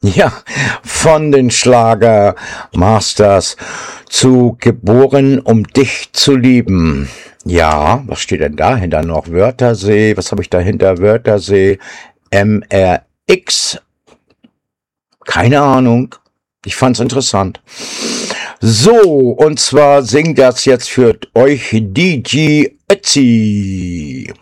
Ja, von den Schlagermasters zu Geboren, um dich zu lieben. Ja, was steht denn dahinter noch? Wörthersee, was habe ich dahinter? Wörthersee, MRX, keine Ahnung. Ich fand's interessant. So, und zwar singt das jetzt für euch DJ Ötzi.